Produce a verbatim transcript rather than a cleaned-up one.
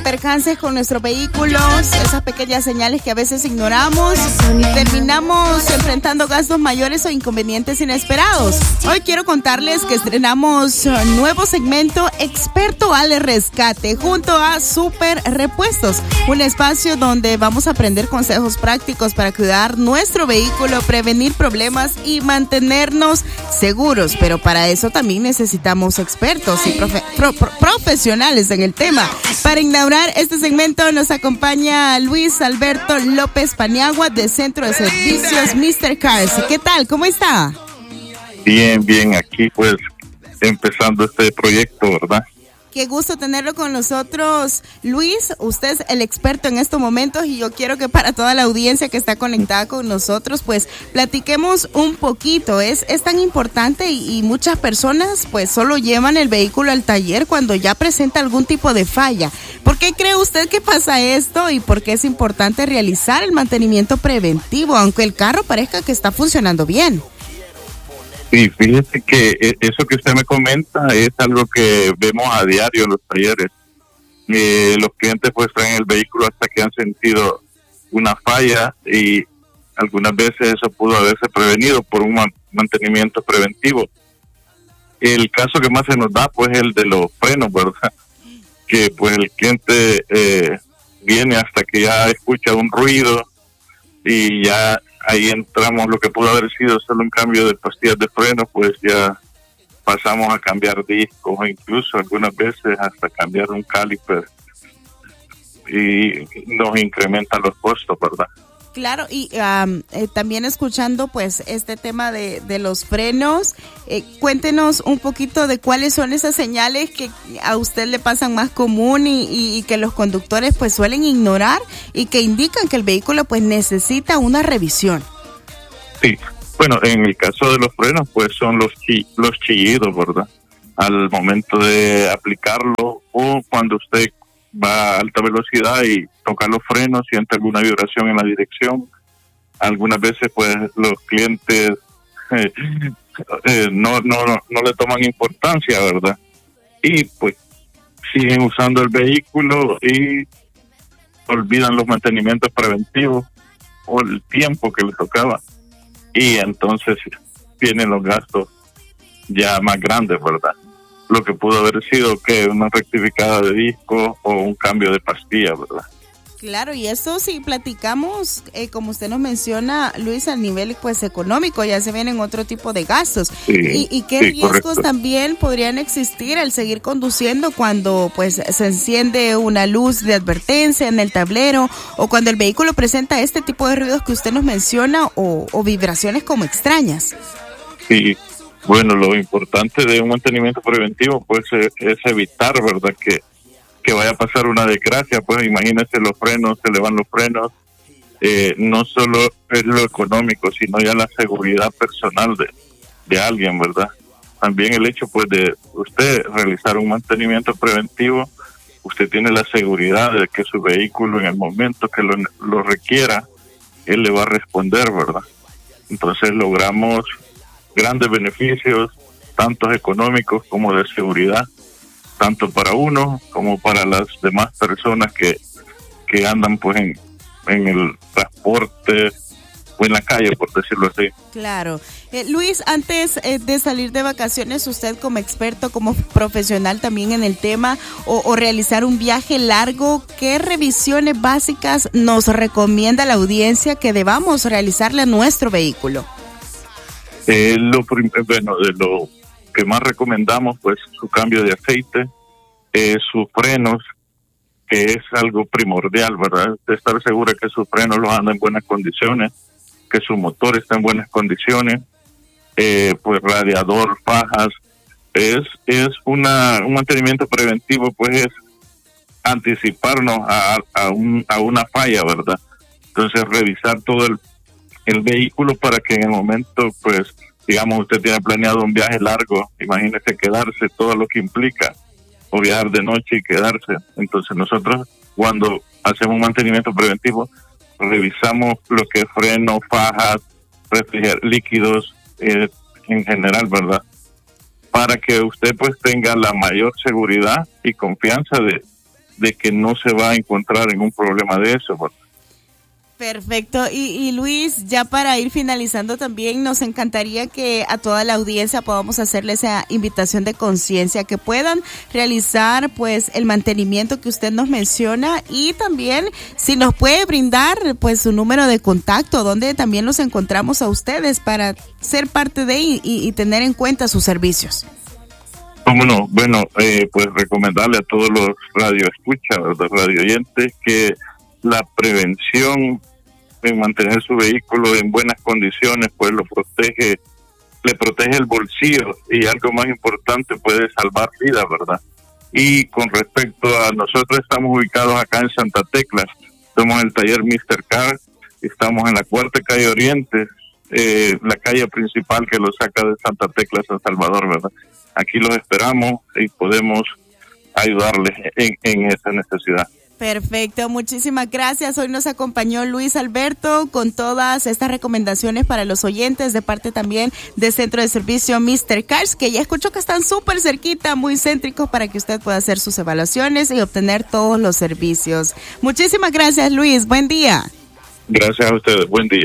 percances con nuestros vehículos, esas pequeñas señales que a veces ignoramos y terminamos enfrentando gastos mayores o inconvenientes inesperados. Hoy quiero contarles que estrenamos un nuevo segmento Experto al Rescate junto a Super Repuestos, un espacio donde vamos a aprender consejos prácticos para cuidar nuestro vehículo, prevenir problemas y mantenernos seguros, pero para eso también necesitamos expertos y profe- pro- pro- profesionales en el tema. Para inaugurar este segmento nos acompaña Luis Alberto López Paniagua de Centro de Servicios míster Cars. ¿Qué tal? ¿Cómo está? Bien, bien, aquí pues empezando este proyecto, ¿verdad? Qué gusto tenerlo con nosotros, Luis. Usted es el experto en estos momentos y yo quiero que para toda la audiencia que está conectada con nosotros, pues platiquemos un poquito. Es, es tan importante y, y muchas personas pues solo llevan el vehículo al taller cuando ya presenta algún tipo de falla. ¿Por qué cree usted que pasa esto y por qué es importante realizar el mantenimiento preventivo, aunque el carro parezca que está funcionando bien? Sí, fíjese que eso que usted me comenta es algo que vemos a diario en los talleres. Eh, los clientes pues traen el vehículo hasta que han sentido una falla y algunas veces eso pudo haberse prevenido por un man- mantenimiento preventivo. El caso que más se nos da pues es el de los frenos, ¿verdad? Que pues el cliente eh, viene hasta que ya escucha un ruido y ya ahí entramos, lo que pudo haber sido solo un cambio de pastillas de freno, pues ya pasamos a cambiar discos o incluso algunas veces hasta cambiar un caliper y nos incrementan los costos, ¿verdad? Claro, y um, eh, también escuchando pues este tema de, de los frenos, eh, cuéntenos un poquito de cuáles son esas señales que a usted le pasan más común y, y, y que los conductores pues suelen ignorar y que indican que el vehículo pues necesita una revisión. Sí, bueno, en el caso de los frenos pues son los, chi- los chillidos, ¿verdad? Al momento de aplicarlo o cuando usted va a alta velocidad y toca los frenos, siente alguna vibración en la dirección. Algunas veces pues los clientes eh, eh, no, no, no, no le toman importancia, ¿verdad? Y pues siguen usando el vehículo y olvidan los mantenimientos preventivos o el tiempo que les tocaba. Y entonces vienen los gastos ya más grandes, ¿verdad? Lo que pudo haber sido que una rectificada de disco o un cambio de pastilla, ¿verdad? Claro, y esto sí platicamos, eh, como usted nos menciona, Luis, a nivel pues económico, ya se vienen otro tipo de gastos. Sí, ¿Y, y qué sí, riesgos correcto. también podrían existir al seguir conduciendo cuando pues se enciende una luz de advertencia en el tablero o cuando el vehículo presenta este tipo de ruidos que usted nos menciona o, o vibraciones como extrañas? Sí, bueno, lo importante de un mantenimiento preventivo pues es, es evitar, ¿verdad? Que, que vaya a pasar una desgracia, pues imagínese los frenos, se le van los frenos, eh, no solo es lo económico, sino ya la seguridad personal de, de alguien, ¿verdad? También el hecho pues de usted realizar un mantenimiento preventivo, usted tiene la seguridad de que su vehículo en el momento que lo, lo requiera, él le va a responder, ¿verdad? Entonces logramos grandes beneficios, tanto económicos como de seguridad, tanto para uno como para las demás personas que, que andan pues en, en el transporte o en la calle, por decirlo así. Claro. Eh, Luis, antes eh, de salir de vacaciones, usted como experto, como profesional también en el tema, o, o realizar un viaje largo, ¿qué revisiones básicas nos recomienda la audiencia que debamos realizarle a nuestro vehículo? Eh, lo prim- bueno, de lo que más recomendamos, pues su cambio de aceite, eh, sus frenos, que es algo primordial, ¿verdad? De estar segura que sus frenos los andan en buenas condiciones, que su motor está en buenas condiciones, eh, pues radiador, fajas, es es una un mantenimiento preventivo, pues es anticiparnos a, a, un, a una falla, ¿verdad? Entonces revisar todo el el vehículo para que en el momento, pues, digamos, usted tiene planeado un viaje largo, imagínese quedarse, todo lo que implica, o viajar de noche y quedarse. Entonces nosotros, cuando hacemos un mantenimiento preventivo, revisamos lo que es freno, fajas, refriger- líquidos, eh, en general, ¿verdad? Para que usted, pues, tenga la mayor seguridad y confianza de, de que no se va a encontrar en un problema de eso. Perfecto. Y, y Luis, ya para ir finalizando también, nos encantaría que a toda la audiencia podamos hacerle esa invitación de conciencia, que puedan realizar pues el mantenimiento que usted nos menciona, y también si nos puede brindar pues su número de contacto, donde también los encontramos a ustedes para ser parte de y, y, y tener en cuenta sus servicios. ¿Cómo no? Bueno, eh, pues recomendarle a todos los radioescuchas, los radio oyentes, que la prevención en mantener su vehículo en buenas condiciones, pues lo protege, le protege el bolsillo, y algo más importante, puede salvar vidas, ¿verdad? Y con respecto a nosotros, estamos ubicados acá en Santa Tecla, somos el taller míster Car, estamos en la cuarta calle Oriente, eh, la calle principal que lo saca de Santa Tecla a San Salvador, ¿verdad? Aquí los esperamos y podemos ayudarles en, en esa necesidad. Perfecto, muchísimas gracias. Hoy nos acompañó Luis Alberto con todas estas recomendaciones para los oyentes, de parte también del Centro de Servicio míster Cars, que ya escuchó que están súper cerquita, muy céntricos, para que usted pueda hacer sus evaluaciones y obtener todos los servicios. Muchísimas gracias, Luis. Buen día. Gracias a ustedes. Buen día.